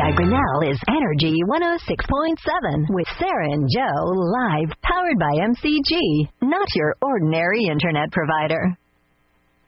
by Grinnell is Energy 106.7 with Sarah and Joe live, powered by MCG, not your ordinary internet provider.